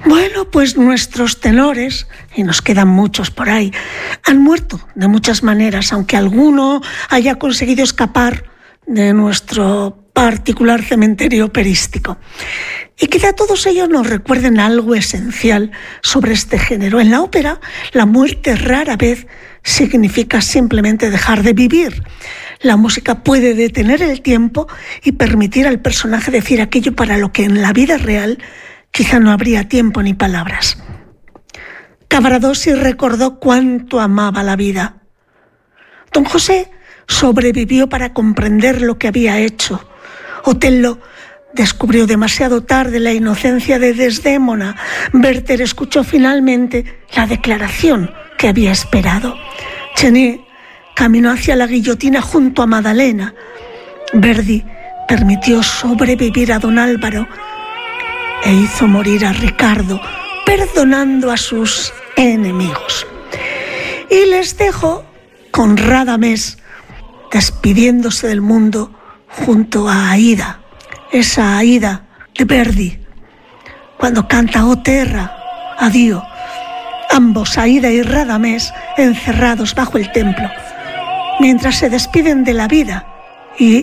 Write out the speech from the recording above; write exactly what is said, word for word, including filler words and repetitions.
Bueno, pues nuestros tenores, y nos quedan muchos por ahí, han muerto de muchas maneras, aunque alguno haya conseguido escapar de nuestro particular cementerio operístico. Y quizá todos ellos nos recuerden algo esencial sobre este género. En la ópera, la muerte rara vez significa simplemente dejar de vivir. La música puede detener el tiempo y permitir al personaje decir aquello para lo que en la vida real quizá no habría tiempo ni palabras. Cavaradossi recordó cuánto amaba la vida. Don José sobrevivió para comprender lo que había hecho. Otello descubrió demasiado tarde la inocencia de Desdémona. Werther escuchó finalmente la declaración que había esperado. Chenet caminó hacia la guillotina junto a Madalena. Verdi permitió sobrevivir a Don Álvaro e hizo morir a Ricardo, perdonando a sus enemigos. Y les dejo con Radames despidiéndose del mundo junto a Aida, esa Aida de Verdi, cuando canta O Terra, adiós. Ambos, Aida y Radames, encerrados bajo el templo, mientras se despiden de la vida y